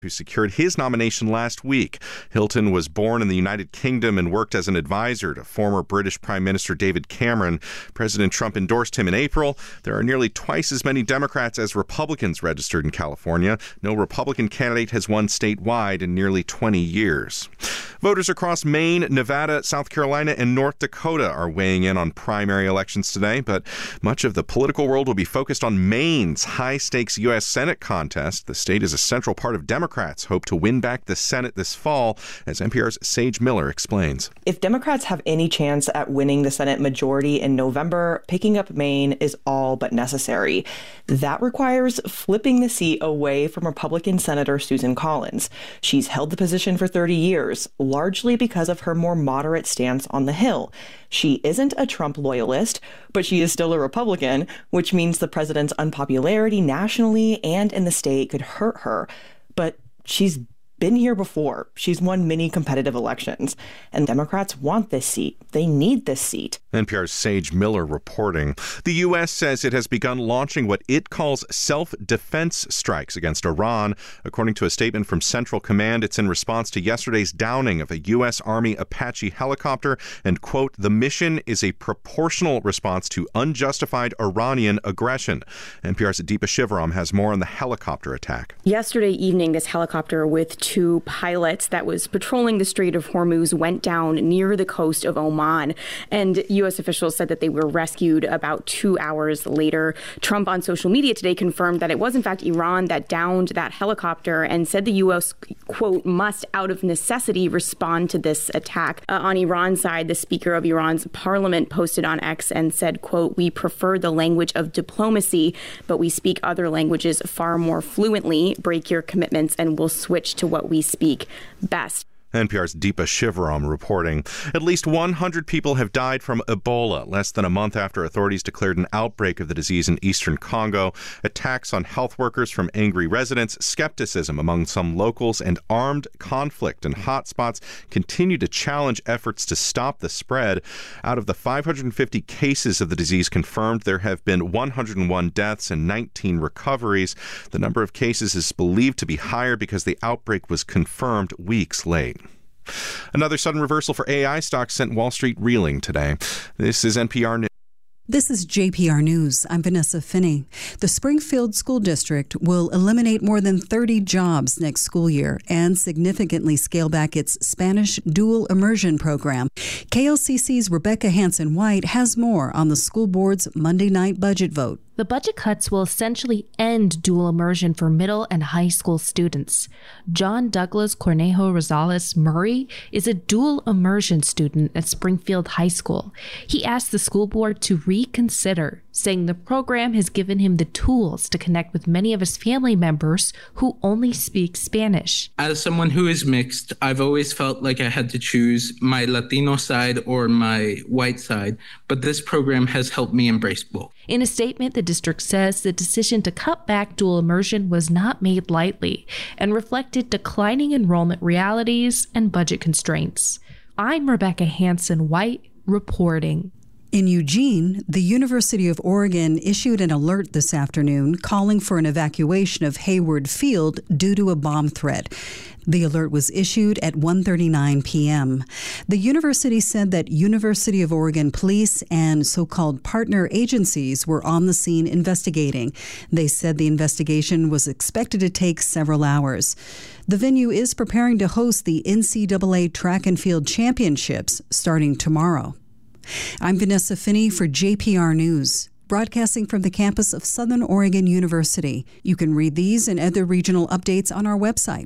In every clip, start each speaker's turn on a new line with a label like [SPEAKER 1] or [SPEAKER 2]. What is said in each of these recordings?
[SPEAKER 1] who secured his nomination last week. Hilton was born in the United Kingdom and worked as an advisor to former British Prime Minister David Cameron. President Trump endorsed him in April. There are nearly twice as many Democrats as Republicans registered in California. No Republican candidate has won statewide in nearly 20 years. Voters across Maine, Nevada, South Carolina, and North Dakota are weighing in on primary elections today, but much of the political world will be focused on Maine's high-stakes U.S. Senate contest. The state is a central part of Democrats' hope to win back the Senate this fall, as NPR's Sage Miller explains.
[SPEAKER 2] If Democrats have any chance at winning the Senate majority in November, picking up Maine is all but necessary. That requires flipping the seat away from Republican Senator Susan Collins. She's held the position for 30 years, largely because of her more moderate stance on the Hill. She isn't a Trump loyalist, but she is still a Republican, which means the president's unpopularity nationally and in the state could hurt her. But she's been here before. She's won many competitive elections, and Democrats want this seat. They need this seat.
[SPEAKER 1] NPR's Sage Miller reporting. The U.S. says it has begun launching what it calls self-defense strikes against Iran. According to a statement from Central Command, it's in response to yesterday's downing of a U.S. Army Apache helicopter, and, quote, the mission is a proportional response to unjustified Iranian aggression. NPR's Deepa Shivaram has more on the helicopter attack.
[SPEAKER 3] Yesterday evening, this helicopter with two pilots that was patrolling the Strait of Hormuz went down near the coast of Oman, and U.S. officials said that they were rescued about 2 hours later. Trump on social media today confirmed that it was in fact Iran that downed that helicopter and said the U.S., quote, must out of necessity respond to this attack. On Iran's side, the Speaker of Iran's parliament posted on X and said, quote, we prefer the language of diplomacy, but we speak other languages far more fluently. Break your commitments and we'll switch to what we speak best.
[SPEAKER 1] NPR's Deepa Shivaram reporting. At least 100 people have died from Ebola, less than a month after authorities declared an outbreak of the disease in eastern Congo. Attacks on health workers from angry residents, skepticism among some locals, and armed conflict in hotspots continue to challenge efforts to stop the spread. Out of the 550 cases of the disease confirmed, there have been 101 deaths and 19 recoveries. The number of cases is believed to be higher because the outbreak was confirmed weeks late. Another sudden reversal for AI stocks sent Wall Street reeling today. This is NPR News.
[SPEAKER 4] This is JPR News. I'm Vanessa Finney. The Springfield School District will eliminate more than 30 jobs next school year and significantly scale back its Spanish dual immersion program. KLCC's Rebecca Hanson-White has more on the school board's Monday night budget vote.
[SPEAKER 5] The budget cuts will essentially end dual immersion for middle and high school students. John Douglas Cornejo Rosales Murray is a dual immersion student at Springfield High School. He asked the school board to reconsider, saying the program has given him the tools to connect with many of his family members who only speak Spanish.
[SPEAKER 6] As someone who is mixed, I've always felt like I had to choose my Latino side or my white side, but this program has helped me embrace both.
[SPEAKER 5] In a statement, the district says the decision to cut back dual immersion was not made lightly and reflected declining enrollment realities and budget constraints. I'm Rebecca Hanson-White reporting.
[SPEAKER 4] In Eugene, the University of Oregon issued an alert this afternoon calling for an evacuation of Hayward Field due to a bomb threat. The alert was issued at 1:39 p.m. The university said that University of Oregon police and so-called partner agencies were on the scene investigating. They said the investigation was expected to take several hours. The venue is preparing to host the NCAA Track and Field Championships starting tomorrow. I'm Vanessa Finney for JPR News, broadcasting from the campus of Southern Oregon University. You can read these and other regional updates on our website,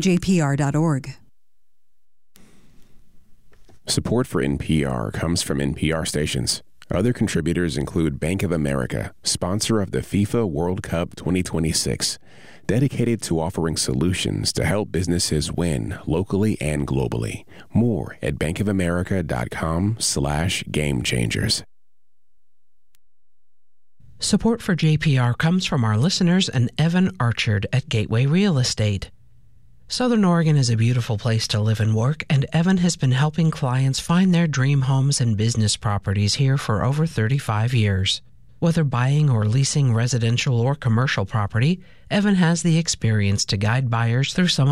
[SPEAKER 4] ijpr.org.
[SPEAKER 7] Support for NPR comes from NPR stations. Other contributors include Bank of America, sponsor of the FIFA World Cup 2026, dedicated to offering solutions to help businesses win locally and globally. More at bankofamerica.com/gamechangers.
[SPEAKER 8] Support for JPR comes from our listeners and Evan Archard at Gateway Real Estate. Southern Oregon is a beautiful place to live and work, and Evan has been helping clients find their dream homes and business properties here for over 35 years. Whether buying or leasing residential or commercial property, Evan has the experience to guide buyers through some